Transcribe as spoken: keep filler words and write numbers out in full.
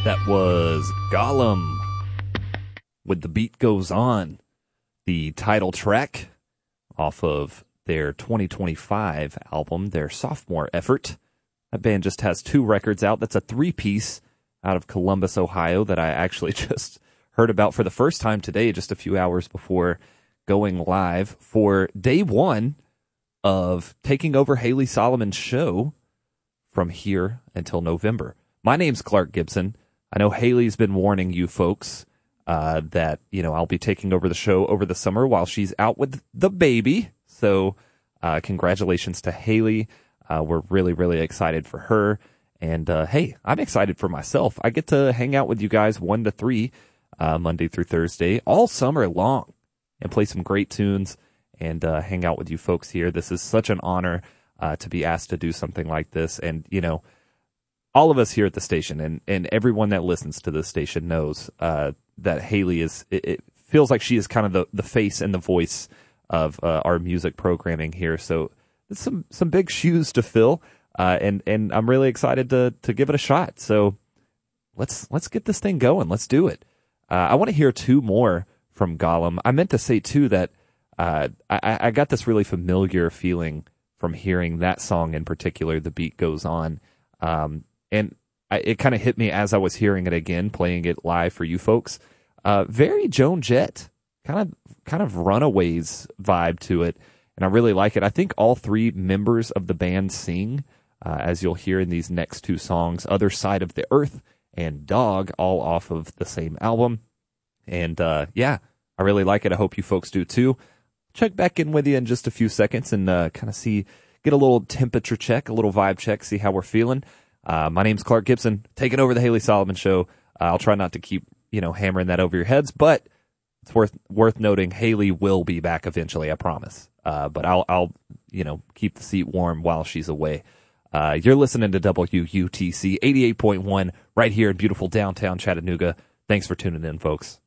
That was Gollum with The Beat Goes On, the title track off of their twenty twenty-five album, their sophomore effort. That band just has two records out. That's a three-piece out of Columbus, Ohio, that I actually just heard about for the first time today, just a few hours before going live for day one of taking over Haley Solomon's show from here until November. My name's Clark Gibson. I know Haley's been warning you folks uh, that, you know, I'll be taking over the show over the summer while she's out with the baby. So uh, congratulations to Haley. Uh, we're really, really excited for her. And, uh, hey, I'm excited for myself. I get to hang out with you guys one to three, uh, Monday through Thursday, all summer long, and play some great tunes and uh, hang out with you folks here. This is such an honor uh, to be asked to do something like this. And, you know, all of us here at the station and, and everyone that listens to this station knows uh, that Haley is, it, it feels like she is kind of the, the face and the voice of uh, our music programming here. So it's some, some big shoes to fill, uh, and, and I'm really excited to, to give it a shot. So let's, let's get this thing going. Let's do it. Uh, I want to hear two more from Gollum. I meant to say too that uh, I, I got this really familiar feeling from hearing that song in particular, The Beat Goes On. Um, And I, it kind of hit me as I was hearing it again, playing it live for you folks. Uh, very Joan Jett, kind of kind of Runaways vibe to it, and I really like it. I think all three members of the band sing, uh, as you'll hear in these next two songs, Other Side of the Earth and Dog, all off of the same album. And uh, yeah, I really like it. I hope you folks do too. Check back in with you in just a few seconds and uh, kind of see, get a little temperature check, a little vibe check, see how we're feeling. Uh, my name's Clark Gibson, taking over the Haley Solomon Show. Uh, I'll try not to keep, you know, hammering that over your heads, but it's worth worth noting Haley will be back eventually, I promise. Uh, but I'll, I'll, you know, keep the seat warm while she's away. Uh, you're listening to W U T C eighty-eight point one right here in beautiful downtown Chattanooga. Thanks for tuning in, folks.